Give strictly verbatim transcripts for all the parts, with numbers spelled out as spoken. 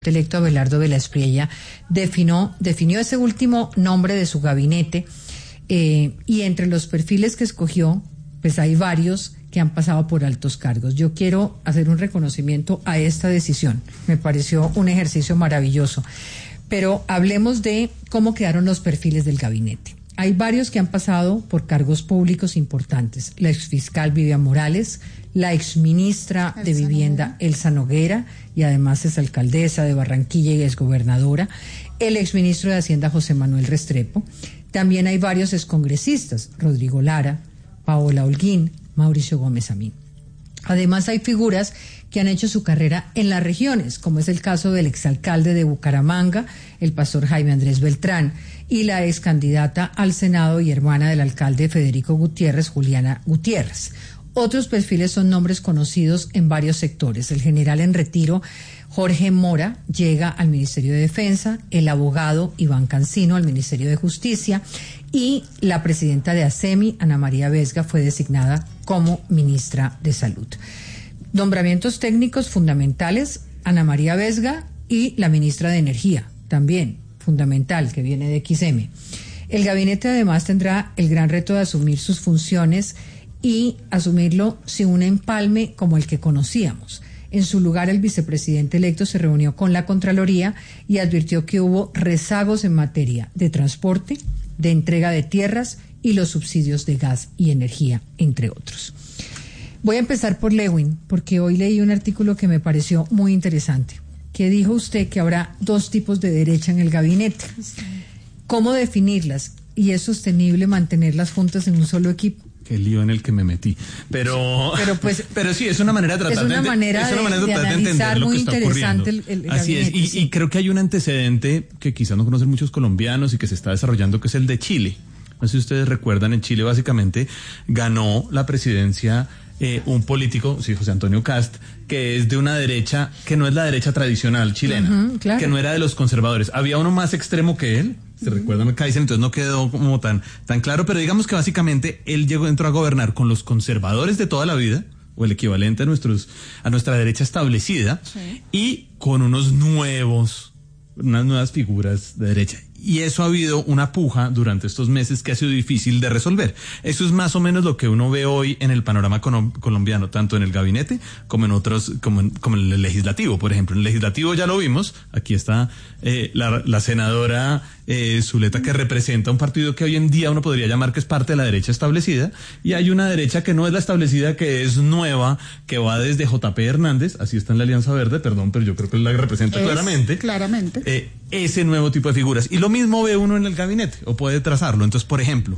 electo Abelardo de la Espriella definió, definió ese último nombre de su gabinete eh, y entre los perfiles que escogió, pues hay varios que han pasado por altos cargos. Yo quiero hacer un reconocimiento a esta decisión. Me pareció un ejercicio maravilloso. Pero hablemos de cómo quedaron los perfiles del gabinete. Hay varios que han pasado por cargos públicos importantes. La exfiscal Vivian Morales, la exministra de Vivienda Elsa Noguera, y además es alcaldesa de Barranquilla y es gobernadora, el exministro de Hacienda José Manuel Restrepo. También hay varios excongresistas, Rodrigo Lara, Paola Holguín, Mauricio Gómez Amín. Además hay figuras que han hecho su carrera en las regiones, como es el caso del exalcalde de Bucaramanga, el pastor Jaime Andrés Beltrán, y la excandidata al Senado y hermana del alcalde Federico Gutiérrez, Juliana Gutiérrez. Otros perfiles son nombres conocidos en varios sectores. El general en retiro, Jorge Mora, llega al Ministerio de Defensa, el abogado Iván Cancino al Ministerio de Justicia y la presidenta de ASEMI, Ana María Vesga, fue designada como ministra de Salud. Nombramientos técnicos fundamentales, Ana María Vesga y la ministra de Energía, también fundamental, que viene de X M. El gabinete además tendrá el gran reto de asumir sus funciones y asumirlo sin un empalme como el que conocíamos. En su lugar, el vicepresidente electo se reunió con la Contraloría y advirtió que hubo rezagos en materia de transporte, de entrega de tierras y los subsidios de gas y energía, entre otros. Voy a empezar por Lewin, porque hoy leí un artículo que me pareció muy interesante, que dijo usted que habrá dos tipos de derecha en el gabinete. ¿Cómo definirlas? ¿Y es sostenible mantenerlas juntas en un solo equipo? Qué lío en el que me metí. Pero, pero, pues, pero sí, es una manera de tratar, es una de, manera es una manera de, de, tratar de de entender lo muy que está interesante ocurriendo. El, el Así es, y, sí. y creo que hay un antecedente que quizás no conocen muchos colombianos y que se está desarrollando, que es el de Chile. No sé si ustedes recuerdan, en Chile básicamente ganó la presidencia eh, un político, sí, José Antonio Kast, que es de una derecha que no es la derecha tradicional chilena, uh-huh, claro. que no era de los conservadores. Había uno más extremo que él, se uh-huh. recuerdan lo que dicen, entonces no quedó como tan, tan claro, pero digamos que básicamente él llegó, entró a gobernar con los conservadores de toda la vida, o el equivalente a nuestros, a nuestra derecha establecida, sí. y con unos nuevos, unas nuevas figuras de derecha. Y eso ha habido una puja durante estos meses que ha sido difícil de resolver. Eso es más o menos lo que uno ve hoy en el panorama colombiano, tanto en el gabinete como en otros, como en, como en el legislativo. Por ejemplo, en el legislativo ya lo vimos. Aquí está eh, la, la senadora eh, Zuleta, que representa un partido que hoy en día uno podría llamar que es parte de la derecha establecida. Y hay una derecha que no es la establecida, que es nueva, que va desde J P Hernández, así está en la Alianza Verde, perdón, pero yo creo que la representa es, claramente. Claramente. Eh, ese nuevo tipo de figuras. Y lo mismo ve uno en el gabinete, o puede trazarlo. Entonces, por ejemplo,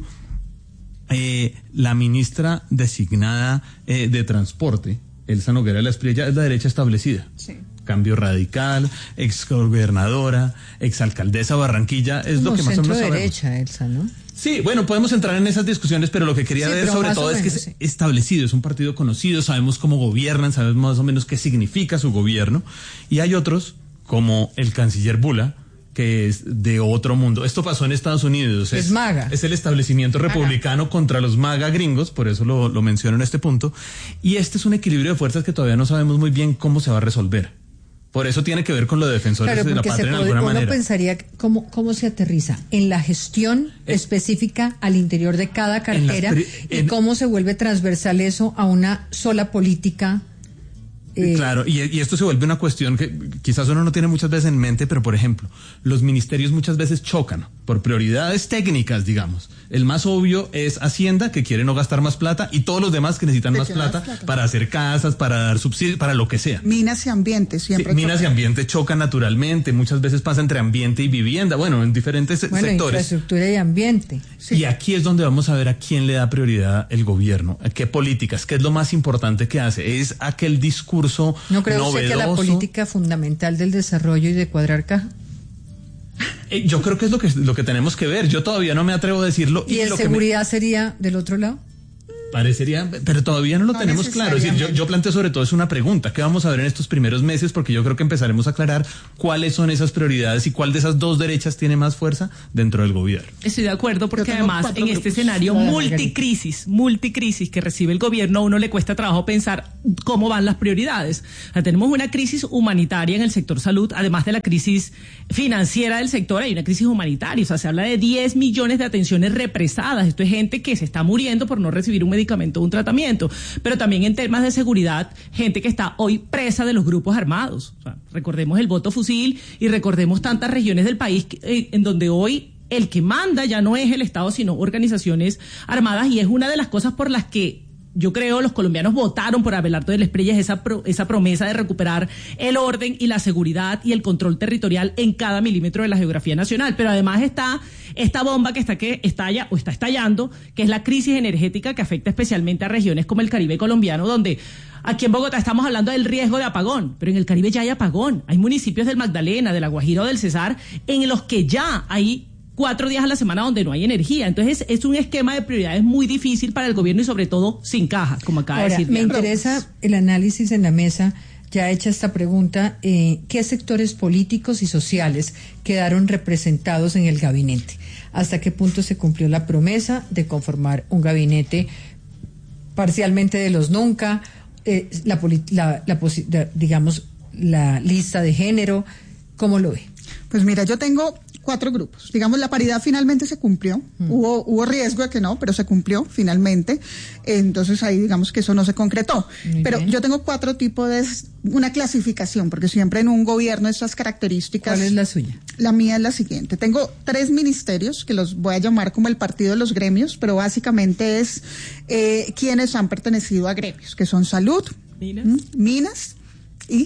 eh, la ministra designada eh, de Transporte, Elsa Noguera de la Espriella, es la derecha establecida. Sí. Cambio Radical, exgobernadora, exalcaldesa Barranquilla, es como lo que más o menos sabemos. Derecha, Elsa, ¿no? Sí, bueno, podemos entrar en esas discusiones, pero lo que quería sí, ver sobre todo es que es sí. establecido, es un partido conocido, sabemos cómo gobiernan, sabemos más o menos qué significa su gobierno, y hay otros, como el canciller Bula, que es de otro mundo. Esto pasó en Estados Unidos. Es, es MAGA. Es el establecimiento republicano MAGA. Contra los MAGA gringos, por eso lo, lo menciono en este punto. Y este es un equilibrio de fuerzas que todavía no sabemos muy bien cómo se va a resolver. Por eso tiene que ver con los defensores claro, de la patria puede, en alguna uno manera. Uno pensaría cómo, cómo se aterriza en la gestión eh, específica al interior de cada cartera pri- en, y cómo se vuelve transversal eso a una sola política. Eh, claro, y, y esto se vuelve una cuestión que quizás uno no tiene muchas veces en mente, pero por ejemplo, los ministerios muchas veces chocan por prioridades técnicas, digamos. El más obvio es Hacienda, que quiere no gastar más plata, y todos los demás que necesitan más plata, más plata para hacer casas, para dar subsidios, para lo que sea. Minas y ambiente siempre. Sí, minas y ambiente chocan naturalmente, muchas veces pasa entre ambiente y vivienda, bueno, en diferentes bueno, sectores. Infraestructura y ambiente. Sí. Y aquí es donde vamos a ver a quién le da prioridad el gobierno, a qué políticas, qué es lo más importante que hace, es aquel discurso ¿No creo novedoso. usted que la política fundamental del desarrollo y de cuadrar caja? Eh, yo creo que es lo que lo que tenemos que ver. Yo todavía no me atrevo a decirlo. ¿Y, y en seguridad me... sería del otro lado? Parecería, pero todavía no lo no tenemos claro. Es decir, yo, yo planteo sobre todo es una pregunta. ¿Qué vamos a ver en estos primeros meses? Porque yo creo que empezaremos a aclarar cuáles son esas prioridades y cuál de esas dos derechas tiene más fuerza dentro del gobierno. Estoy de acuerdo porque además en grupos. Este escenario multicrisis, multicrisis que recibe el gobierno, a uno le cuesta trabajo pensar cómo van las prioridades. O sea, tenemos una crisis humanitaria en el sector salud, además de la crisis financiera del sector, hay una crisis humanitaria. O sea, se habla de diez millones de atenciones represadas. Esto es gente que se está muriendo por no recibir un medicamento o un tratamiento. Pero también en temas de seguridad, gente que está hoy presa de los grupos armados. O sea, recordemos el voto fusil y recordemos tantas regiones del país que, eh, en donde hoy el que manda ya no es el Estado, sino organizaciones armadas, y es una de las cosas por las que yo creo los colombianos votaron por Abelardo de las Espriellas, esa, pro, esa promesa de recuperar el orden y la seguridad y el control territorial en cada milímetro de la geografía nacional. Pero además está esta bomba que está que estalla o está estallando, que es la crisis energética que afecta especialmente a regiones como el Caribe colombiano, donde aquí en Bogotá estamos hablando del riesgo de apagón, pero en el Caribe ya hay apagón. Hay municipios del Magdalena, de La Guajira o del Cesar en los que ya hay cuatro días a la semana donde no hay energía. Entonces es un esquema de prioridades muy difícil para el gobierno y sobre todo sin caja, como acaba Ahora, de decir. Me interesa el análisis en la mesa, ya hecha esta pregunta, eh, ¿qué sectores políticos y sociales quedaron representados en el gabinete? ¿Hasta qué punto se cumplió la promesa de conformar un gabinete parcialmente de los nunca, eh, la, la, la, la, digamos, la lista de género? ¿Cómo lo ve? Pues mira, yo tengo cuatro grupos. Digamos, la paridad finalmente se cumplió. Mm. Hubo hubo riesgo de que no, pero se cumplió finalmente. Entonces ahí digamos que eso no se concretó. Muy pero bien. Yo tengo cuatro tipos de una clasificación, porque siempre en un gobierno estas características. ¿Cuál es la suya? La mía es la siguiente. Tengo tres ministerios que los voy a llamar como el partido de los gremios, pero básicamente es eh, quienes han pertenecido a gremios, que son salud, minas, ¿m? minas y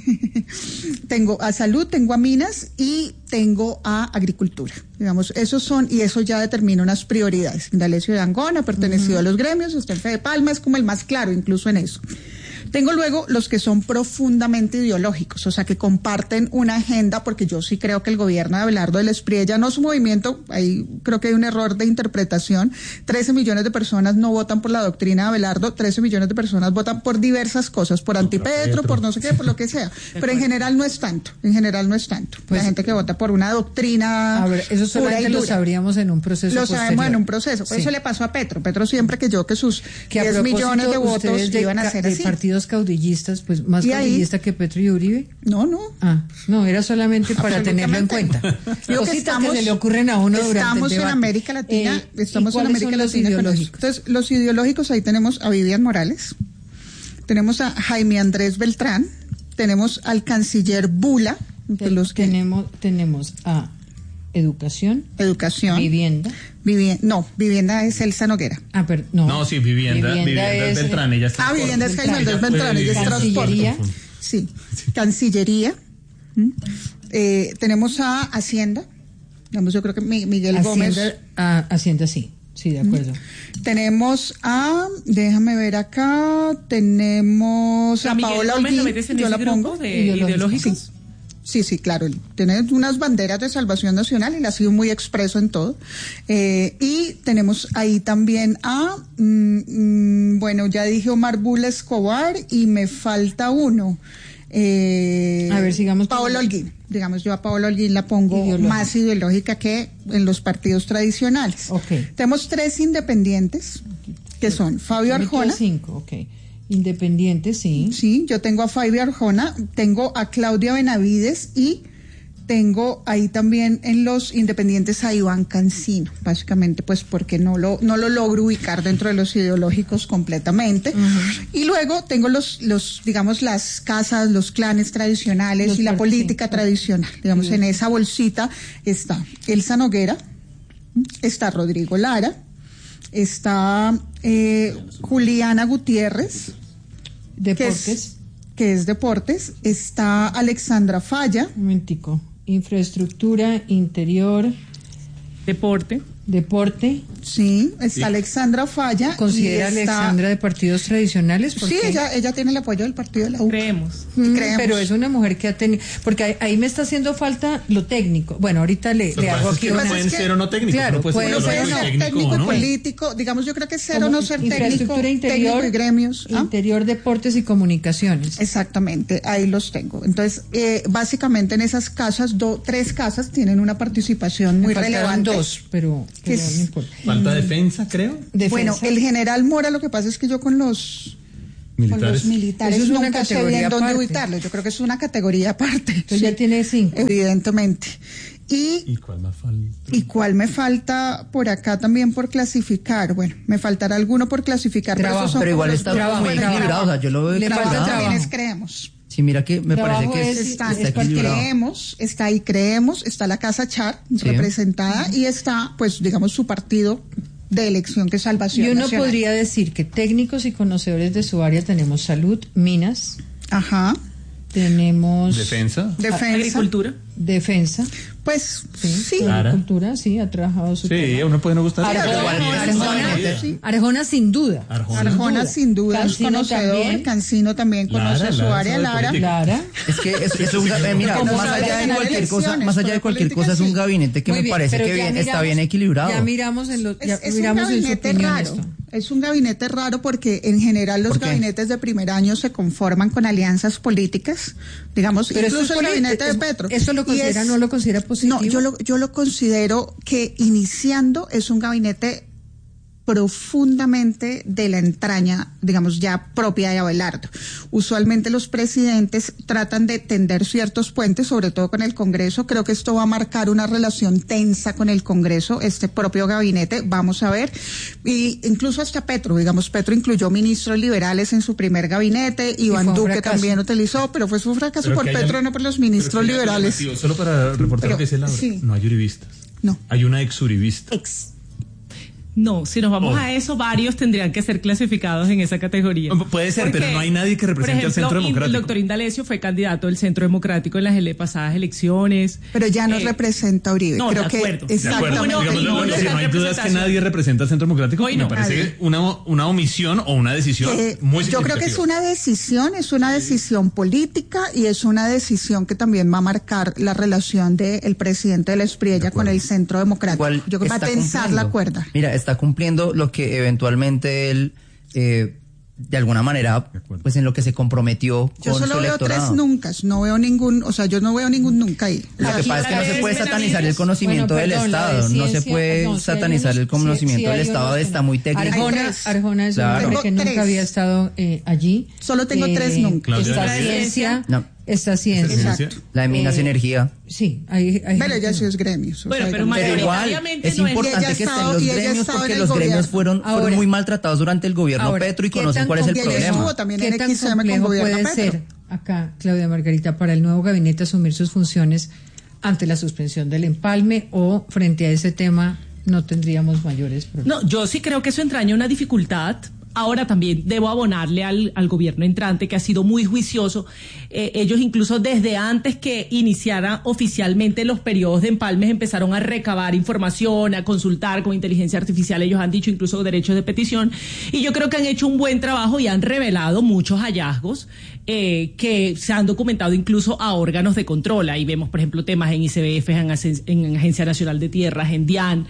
tengo a salud, tengo a minas y tengo a agricultura. Digamos, esos son, y eso ya determina unas prioridades. Indalecio de Angón ha pertenecido uh-huh. a los gremios, está el Fede Palma, es como el más claro incluso en eso. Tengo luego los que son profundamente ideológicos, o sea, que comparten una agenda, porque yo sí creo que el gobierno de Abelardo de la Espriella, no su movimiento, ahí creo que hay un error de interpretación, trece millones de personas no votan por la doctrina de Abelardo, trece millones de personas votan por diversas cosas, por antipetro, por no sé qué, por lo que sea, pero en general no es tanto, en general no es tanto. Pues, la gente que vota por una doctrina. A ver, eso solamente lo sabríamos en un proceso Lo posterior. sabemos en un proceso, sí. Eso le pasó a Petro, Petro siempre creyó que sus que diez millones de votos de, iban a ser así. Partidos caudillistas, pues más caudillista ahí, que Petro y Uribe. No, no. Ah, no, era solamente para tenerlo en cuenta. Digo que estamos, que se le ocurren a uno durante estamos el debate. en América Latina, eh, estamos en América son Latina. Los ideológicos? Entonces, los ideológicos, ahí tenemos a Vivian Morales, tenemos a Jaime Andrés Beltrán, tenemos al canciller Bula, de los que tenemos, tenemos a Educación. Educación. Vivienda. Vivienda. No, vivienda es Elsa Noguera. Ah, pero no. No, sí, vivienda. Vivienda, vivienda es Beltrán. Ella está ah, vivienda es Jaime Andrés Beltrán. Ella es Cancillería. Sí. Cancillería. ¿Mm? Eh, tenemos a Hacienda. Digamos, yo creo que Miguel Hacienda, Gómez. A, Hacienda, sí. Sí, de acuerdo. ¿Mm? Tenemos a, déjame ver acá, tenemos a, a Paola Holguín. Yo la pongo de ideológicos. Sí. Sí, sí, claro, él tiene unas banderas de salvación nacional y la ha sido muy expreso en todo. Eh, y tenemos ahí también a, mmm, bueno, ya dije Omar Bula Escobar y me falta uno. Eh, a ver, sigamos. Paola Holguín, digamos, yo a Paola Holguín la pongo ideológica. Más ideológica que en los partidos tradicionales. Okay. Tenemos tres independientes, que son Fabio Arjona. Cinco, okay. Independiente, sí. Sí, yo tengo a Fabio Arjona, tengo a Claudia Benavides y tengo ahí también en los independientes a Iván Cancino, básicamente pues porque no lo no lo logro ubicar dentro de los ideológicos completamente. Uh-huh. Y luego tengo los los digamos las casas, los clanes tradicionales los y la política sí. tradicional. Digamos, sí. En esa bolsita está Elsa Noguera, está Rodrigo Lara, está eh, Juliana Gutiérrez, Deportes. Que es, que es Deportes, está Alexandra Falla. Un momentico. Infraestructura, interior. Deporte. Deporte. Sí, está Sí. Alexandra Falla. ¿Considera y está- Alexandra de partidos tradicionales? Sí, Porque- ella, ella tiene el apoyo del partido de la U. Creemos. Mm, creemos. Pero es una mujer que ha tenido, porque ahí, ahí me está haciendo falta lo técnico. Bueno, ahorita le, Lo le que hago pasa es aquí que no una... pueden ser o no técnicos. Claro, no puede puede ser No ser puede o técnico, ser no. técnico y ¿no? político, digamos, yo creo que cero Como no ser técnico, infraestructura interior, técnico y gremios. ¿ah? interior, deportes y comunicaciones. Exactamente, ahí los tengo. Entonces, eh, básicamente en esas casas, do, tres casas tienen una participación muy Me faltaron relevante. dos, pero, Que pero es- no importa. Falta defensa, creo. Defensa. Bueno, el general Mora, lo que pasa es que yo con los con Militares. los militares Eso es una nunca sé categoría bien dónde aparte. ubicarlos. Yo creo que es una categoría aparte. Entonces ya tiene cinco. Evidentemente. Y ¿Y cuál más falta? ¿Y cuál me falta por acá también por clasificar? Bueno, me faltará alguno por clasificar, pero Trabajo. esos son Pero como igual los está dos. trabajo, muy Bueno, equilibrado, o sea, yo lo veo Le trabajo falta equilibrado. también trabajo. es creemos. Sí, mira que me Trabajo parece que es- es- Está, está está equilibrado. creemos, está ahí creemos, está la Casa Char representada y está, pues, digamos, su partido de elección que es Salvación Y uno Nacional. podría decir que técnicos y conocedores de su área tenemos salud, minas, Ajá. tenemos Defensa. Defensa. Agricultura. defensa, Pues sí, sí. Clara. agricultura, sí, ha trabajado su Sí, tema. a uno puede no gustar. Arjona, igual, Arjona, igual. Sí. Arjona sin duda. Arjona. Arjona sin duda es Cancino conocedor, también. Cancino también conoce Lara, su Lara área, sabe Lara. política. Clara. Es que es, es un, eh, mira, Como más sabe allá de ganar cualquier cosa, elecciones, más allá pero de cualquier política cosa es sí. un gabinete que Muy me bien, parece pero que ya bien, está miramos- bien equilibrado. Ya miramos en los, ya Es, es un miramos en su gabinete opinión raro. esto. Es un gabinete raro porque en general los ¿Por qué? gabinetes de primer año se conforman con alianzas políticas, digamos, Pero eso incluso es el poli- gabinete de es- Petro. ¿Eso lo Y considera, es- no lo considera positivo? No, yo lo, yo lo considero que iniciando es un gabinete profundamente de la entraña, digamos, ya propia de Abelardo. Usualmente los presidentes tratan de tender ciertos puentes, sobre todo con el Congreso. Creo que esto va a marcar una relación tensa con el Congreso, este propio gabinete, vamos a ver. Y incluso hasta Petro, digamos, Petro incluyó ministros liberales en su primer gabinete, Iván fue un Duque fracaso. también utilizó, pero fue su fracaso Pero por que haya- Petro, no por los ministros pero que haya liberales. alternativo. Solo para reportar Pero, lo que dice Laura. sí. No hay uribistas. No. Hay una ex-uribista. Ex. No, si nos vamos Oh. a eso, varios tendrían que ser clasificados en esa categoría. Puede ser, Porque, pero no hay nadie que represente por ejemplo, al Centro In- Democrático. El doctor Indalecio fue candidato del Centro Democrático en las ele- pasadas elecciones. Pero ya no Eh, representa a Uribe. no, Creo de que acuerdo. De De acuerdo, exactamente. Uno- digamos, y lo- uno lo que está no en hay duda es que representación. nadie representa al Centro Democrático. Hoy me no. parece Nadie. una, una omisión o una decisión Eh, muy yo creo que es significativa. una decisión, es una decisión política y es una decisión que también va a marcar la relación del presidente de la Espriella con el Centro Democrático. Igual Yo creo que va a está tensar cumpliendo. la cuerda. Mira, está cumpliendo lo que eventualmente él, eh, de alguna manera, De acuerdo. pues en lo que se comprometió Yo con solo su veo electorado. tres nunca, no veo ningún, o sea, yo no veo ningún nunca ahí. Lo que Aquí pasa es que no otra se vez puede Benavides. satanizar el conocimiento Bueno, perdón, del la de Estado, no se ciencia, puede no, sí hay satanizar unos- el conocimiento sí, sí del hay Estado, unos que está no. muy técnico. Hay Arjona, tres. Arjona es Claro. un hombre que Tengo nunca tres. había estado eh, allí. Solo tengo Eh, tres nunca. Claudia Está Benavides. ciencia, No. está ciencia. Exacto. La de Minas Eh, y Energía. Sí, hay, hay Pero gente- ella sí es gremio. o Bueno, sea, pero digamos- Pero igual mayoritariamente es no es- Y ella importante ha que estén estado- los y ella ha gremios estado porque en el los gremios gobierno. fueron, fueron Ahora- muy maltratados durante el gobierno Ahora, Petro y ¿qué conocen tan cuál es el complejo problema. estuvo también ¿Qué en tan X M con complejo gobierno puede Petro? ser acá, Claudia Margarita, para el nuevo gabinete asumir sus funciones ante la suspensión del empalme o frente a ese tema no tendríamos mayores problemas? No, yo sí creo que eso entraña una dificultad. Ahora también debo abonarle al, al gobierno entrante que ha sido muy juicioso. Eh, ellos incluso desde antes que iniciaran oficialmente los periodos de empalmes empezaron a recabar información, a consultar con inteligencia artificial. Ellos han dicho incluso derechos de petición. Y yo creo que han hecho un buen trabajo y han revelado muchos hallazgos eh, que se han documentado incluso a órganos de control. Ahí vemos, por ejemplo, temas en I C B F, en, Asen- en Agencia Nacional de Tierras, en DIAN,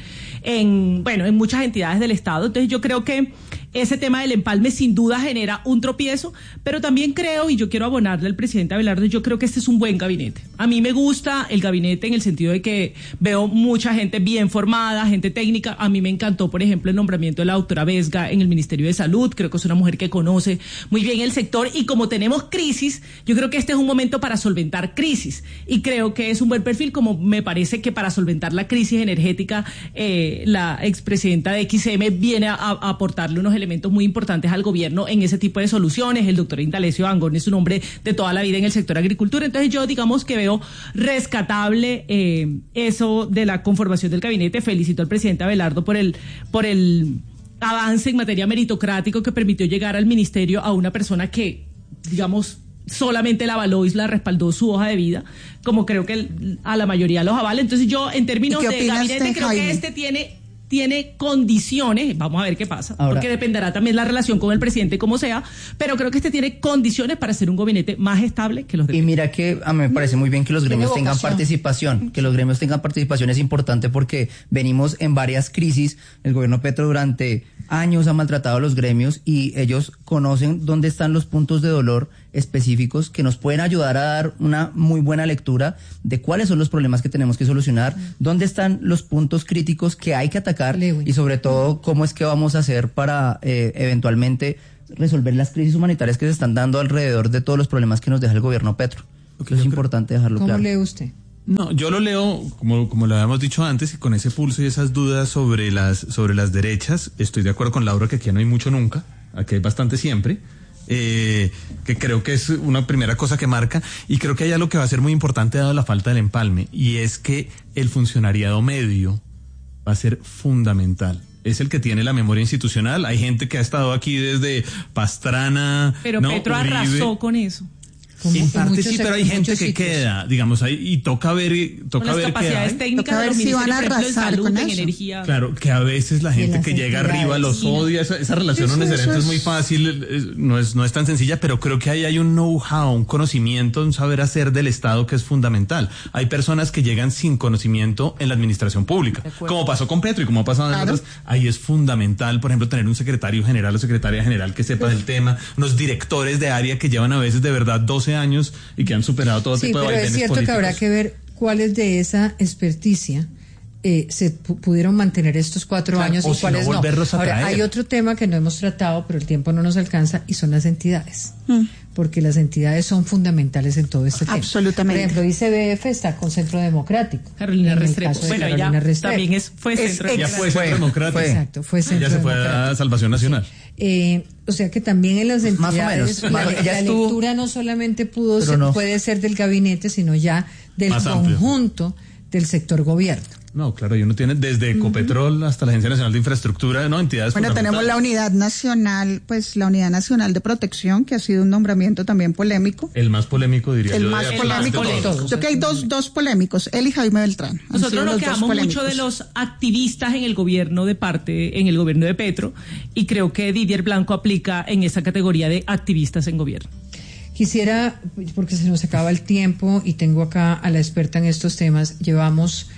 en, bueno, en muchas entidades del Estado. Entonces yo creo que ese tema del empalme sin duda genera un tropiezo, pero también creo, y yo quiero abonarle al presidente Abelardo, yo creo que este es un buen gabinete. A mí me gusta el gabinete en el sentido de que veo mucha gente bien formada, gente técnica. A mí me encantó, por ejemplo, el nombramiento de la doctora Vesga en el Ministerio de Salud. Creo que es una mujer que conoce muy bien el sector y como tenemos crisis, yo creo que este es un momento para solventar crisis y creo que es un buen perfil, como me parece que para solventar la crisis energética eh, la expresidenta de X M viene a, a aportarle unos elementos muy importantes al gobierno en ese tipo de soluciones. El doctor Indalecio Angón es un hombre de toda la vida en el sector agricultura, entonces yo digamos que veo rescatable eh, eso de la conformación del gabinete. Felicito al presidente Abelardo por el por el avance en materia meritocrático que permitió llegar al ministerio a una persona que, digamos, solamente la avaló y la respaldó su hoja de vida, como creo que el, a la mayoría los avala. Entonces yo, en términos ¿Y qué de opina gabinete, usted, creo Jaime? que este tiene tiene condiciones, vamos a ver qué pasa, Ahora, porque dependerá también la relación con el presidente como sea, pero creo que este tiene condiciones para ser un gabinete más estable que los de Y mira que a mí me parece muy bien que los gremios tengan participación, que los gremios tengan participación es importante porque venimos en varias crisis, el gobierno Petro durante años ha maltratado a los gremios y ellos conocen dónde están los puntos de dolor específicos que nos pueden ayudar a dar una muy buena lectura de cuáles son los problemas que tenemos que solucionar, dónde están los puntos críticos que hay que atacar y sobre todo cómo es que vamos a hacer para eh, eventualmente resolver las crisis humanitarias que se están dando alrededor de todos los problemas que nos deja el gobierno Petro. Okay, es importante dejarlo ¿Cómo claro. ¿Cómo lee usted? No, yo lo leo, como, como lo habíamos dicho antes, y con ese pulso y esas dudas sobre las, sobre las derechas, estoy de acuerdo con Laura que aquí no hay mucho nunca, aquí hay bastante siempre. Eh, que creo que es una primera cosa que marca, y creo que hay algo que va a ser muy importante dado la falta del empalme, y es que el funcionariado medio va a ser fundamental. Es el que tiene la memoria institucional. Hay gente que ha estado aquí desde Pastrana. Pero ¿no? Petro Uribe. arrasó con eso. En parte sí, muchos, pero hay gente que sitios. queda, digamos, ahí, y toca ver, toca Con las ver capacidades qué hay. técnicas Toca de los ver si van a ministerios, por ejemplo, en arrasar salud, con en eso. energía. Claro, que a veces la gente las que llega entidades, arriba los sí. odia, esa, esa relación Eso, no necesariamente eso es muy es- fácil, es- no es, no es tan sencilla, pero creo que ahí hay un know-how, un conocimiento, un saber hacer del Estado que es fundamental. Hay personas que llegan sin conocimiento en la administración pública, como pasó con Petro y como ha pasado en Claro. otras. Ahí es fundamental, por ejemplo, tener un secretario general o secretaria general que sepa del tema, unos directores de área que llevan a veces de verdad doce años y que han superado todo Sí, tipo de pero es vaivenes cierto que habrá políticos. que ver cuáles de esa experticia eh, se pu- pudieron mantener estos cuatro Claro, años o y si cuáles no, no. volverlos a Ahora, traer. hay otro tema que no hemos tratado, pero el tiempo no nos alcanza, y son las entidades. Porque las entidades son fundamentales en todo este tema. Absolutamente. Por ejemplo, I C B F está con Centro Democrático. Carolina En el Restrepo. caso de Bueno, Carolina ella Restrepo. también es, fue Es centro ex- Ya fue Fue, Centro Democrático. fue. Exacto, fue Centro Ya se fue Democrático. a Salvación Nacional. Eh, o sea que también en las Más o entidades menos. la, Bueno, ella la estuvo- lectura no solamente pudo Pero ser, no. puede ser del gabinete, sino ya del Más amplio. conjunto del sector gobierno. No, claro, y uno tiene desde Ecopetrol hasta la Agencia Nacional de Infraestructura, ¿no? Entidades Bueno, tenemos la fundamentales. Unidad Nacional, pues la Unidad Nacional de Protección, que ha sido un nombramiento también polémico. El más polémico, diría El yo. más de- polémico de de todos. todos. Yo creo que hay dos, dos polémicos, él y Jaime Beltrán. Han Nosotros sido nos los dos quedamos mucho polémicos. de los activistas en el gobierno de parte, en el gobierno de Petro, y creo que Didier Blanco aplica en esa categoría de activistas en gobierno. Quisiera, porque se nos acaba el tiempo y tengo acá a la experta en estos temas, llevamos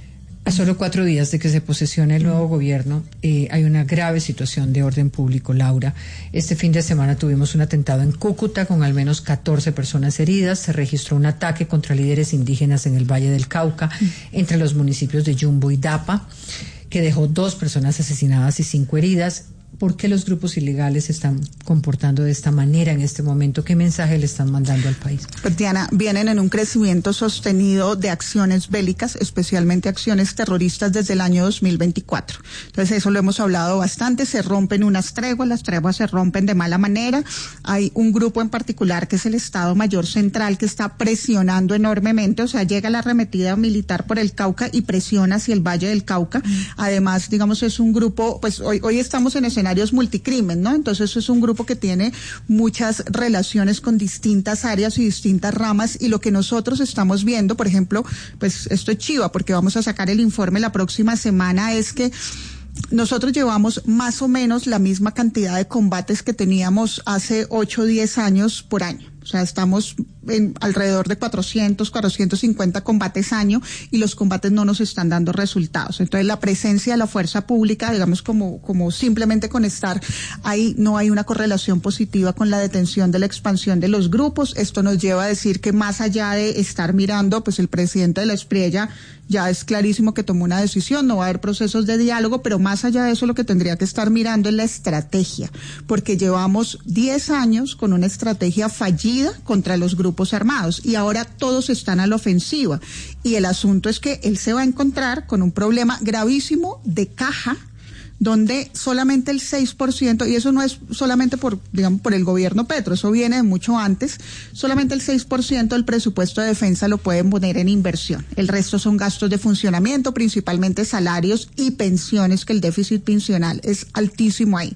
a solo cuatro días de que se posesione el nuevo gobierno, eh, hay una grave situación de orden público, Laura. Este fin de semana tuvimos un atentado en Cúcuta con al menos catorce personas heridas. Se registró un ataque contra líderes indígenas en el Valle del Cauca, entre los municipios de Yumbo y Dapa, que dejó dos personas asesinadas y cinco heridas. ¿Por qué los grupos ilegales se están comportando de esta manera en este momento? ¿Qué mensaje le están mandando al país? Pues, Diana, vienen en un crecimiento sostenido de acciones bélicas, especialmente acciones terroristas desde el año dos mil veinticuatro. Entonces, eso lo hemos hablado bastante. Se rompen unas treguas, las treguas se rompen de mala manera. Hay un grupo en particular que es el Estado Mayor Central que está presionando enormemente, o sea, llega la arremetida militar por el Cauca y presiona hacia el Valle del Cauca. Además, digamos, es un grupo, pues hoy, hoy estamos en escenarios multicrimen, ¿no? Entonces, eso es un grupo que tiene muchas relaciones con distintas áreas y distintas ramas, y lo que nosotros estamos viendo, por ejemplo, pues esto es chiva porque vamos a sacar el informe la próxima semana, es que nosotros llevamos más o menos la misma cantidad de combates que teníamos hace ocho o diez años por año. O sea, estamos en alrededor de cuatrocientos, cuatrocientos cincuenta combates año, y los combates no nos están dando resultados. Entonces, la presencia de la fuerza pública, digamos, como, como simplemente con estar ahí, no hay una correlación positiva con la detención de la expansión de los grupos. Esto nos lleva a decir que más allá de estar mirando, pues el presidente de la Espriella ya es clarísimo que tomó una decisión, no va a haber procesos de diálogo, pero más allá de eso lo que tendría que estar mirando es la estrategia, porque llevamos diez años con una estrategia fallida contra los grupos armados y ahora todos están a la ofensiva, y el asunto es que él se va a encontrar con un problema gravísimo de caja, donde solamente el seis por ciento, y eso no es solamente por, digamos, por el gobierno Petro, eso viene de mucho antes, solamente el seis por ciento del presupuesto de defensa lo pueden poner en inversión. El resto son gastos de funcionamiento, principalmente salarios y pensiones, que el déficit pensional es altísimo ahí.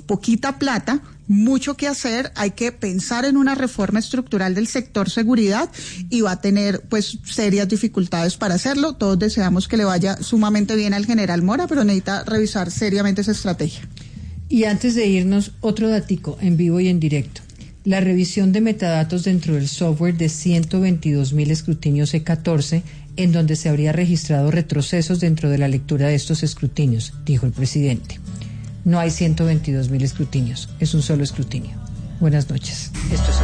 poquita plata, mucho que hacer, hay que pensar en una reforma estructural del sector seguridad y va a tener pues serias dificultades para hacerlo. Todos deseamos que le vaya sumamente bien al general Mora, pero necesita revisar seriamente esa estrategia. Y antes de irnos, otro datico en vivo y en directo. La revisión de metadatos dentro del software de ciento veintidós mil escrutinios E catorce, en donde se habría registrado retrocesos dentro de la lectura de estos escrutinios, dijo el presidente. No hay ciento veintidós mil escrutinios, es un solo escrutinio. Buenas noches. Esto es